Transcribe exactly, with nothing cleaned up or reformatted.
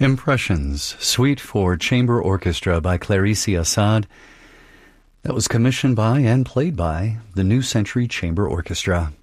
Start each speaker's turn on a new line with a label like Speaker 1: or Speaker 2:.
Speaker 1: Impressions, Suite for Chamber Orchestra by Clérici Assad. That was commissioned by and played by the New Century Chamber Orchestra.